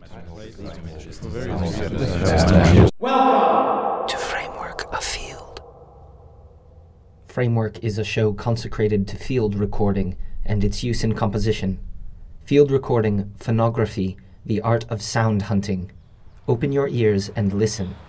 Welcome to Framework of Field. Framework is a show consecrated to field recording and its use in composition. Field recording, phonography, the art of sound hunting. Open your ears and listen